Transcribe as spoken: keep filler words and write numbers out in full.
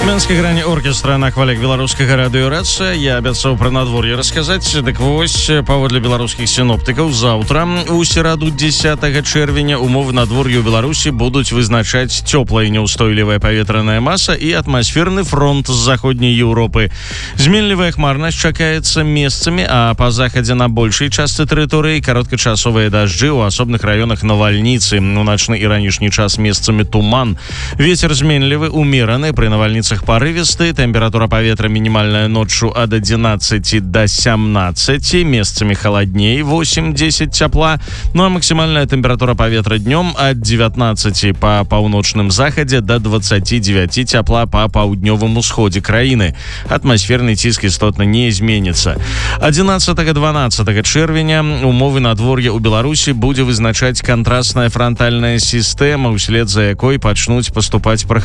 Тюменская грань оркестра на хвалях беларускага радыёрацыя. Я абяцаў пра надвор'е расказаць. Дык вось, паводле беларускіх сіноптыкаў, заўтра у сераду дзесятага чэрвеня умовы надвор'я ў Беларусі будуць вызначаць цёплая няўстойлівая паветраная маса і атмасферны фронт з заходняй Еўропы. Зменлівая хмарнасць чакаецца месцамі, а па захадзе на большай частцы тэрыторыі кароткачасовыя дажджы, у асобных раёнах навальніцы. У начны і ранішні час месцамі туман. Вецер зменлівы, умераны, пры навальніцах порывисты. Температура паветра минимальная ночью от одиннадцати до семнадцати, месцами холодней, восемь-десять тепла. Ну а максимальная температура паветра днем от девятнадцати по паўночным заходе до двадцати девяти тепла по паўднёвым усходе краіны. Атмосферный ціск істотна не изменится. одиннадцатага-дванаццатага чэрвеня умовы надвор'я у Беларусі будзе вызначаць контрастная фронтальная система, услед за якой пачнуць поступать